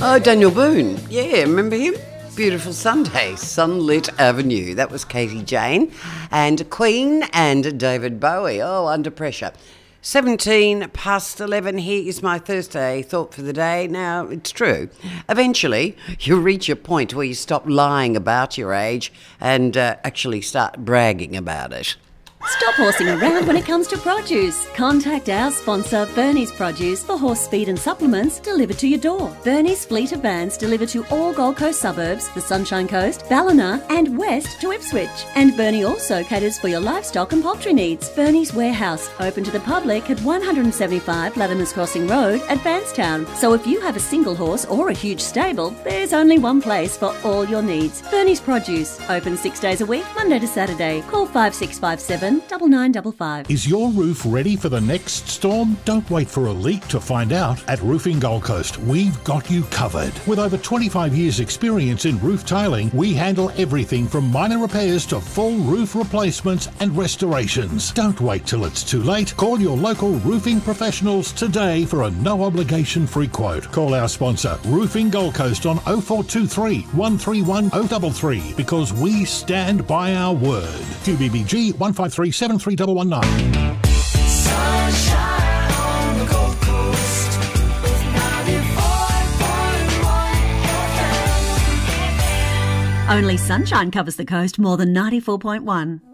Oh, Daniel Boone. Yeah, remember him? Beautiful Sunday, Sunlit Avenue. That was Katie Jane. And Queen and David Bowie. Oh, Under Pressure. 17 past 11, here is my Thursday thought for the day. Now, it's true. Eventually, you'll reach a point where you stop lying about your age and actually start bragging about it. Stop horsing around when it comes to produce. Contact our sponsor, Bernie's Produce, for horse feed and supplements delivered to your door. Bernie's fleet of vans deliver to all Gold Coast suburbs, the Sunshine Coast, Ballina and west to Ipswich. And Bernie also caters for your livestock and poultry needs. Bernie's Warehouse, open to the public at 175 Latimer's Crossing Road at Vanstown. So if you have a single horse or a huge stable, there's only one place for all your needs. Bernie's Produce, open 6 days a week, Monday to Saturday. Call 5657 9955. Is your roof ready for the next storm? Don't wait for a leak to find out. At Roofing Gold Coast, we've got you covered. With over 25 years experience in roof tiling, we handle everything from minor repairs to full roof replacements and restorations. Don't wait till it's too late. Call your local roofing professionals today for a no obligation free quote. Call our sponsor, Roofing Gold Coast, on 0423 131 033 because we stand by our word. QBBG 153 73119. Sunshine on the Gold Coast with 94.1 FM. Only Sunshine covers the coast more than 94.1.